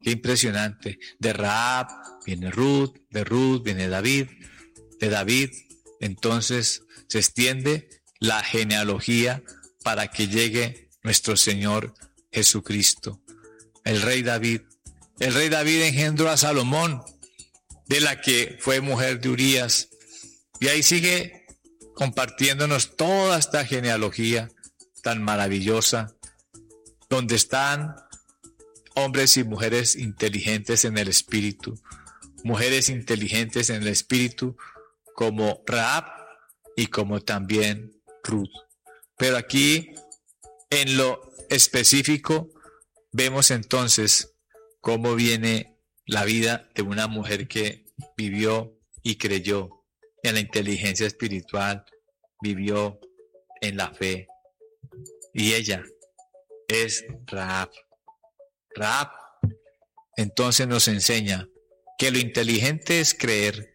Qué impresionante. De Rahab viene Ruth, de Ruth viene David, de David entonces se extiende la genealogía para que llegue nuestro Señor Jesucristo. El rey David engendró a Salomón, de la que fue mujer de Urías, y ahí sigue compartiéndonos toda esta genealogía tan maravillosa, donde están hombres y mujeres inteligentes en el espíritu, mujeres inteligentes en el espíritu, como Rahab y como también Ruth. Pero aquí, en lo específico, vemos entonces cómo viene la vida de una mujer que vivió y creyó en la inteligencia espiritual, vivió en la fe. Y ella es Rahab. Rahab entonces nos enseña que lo inteligente es creer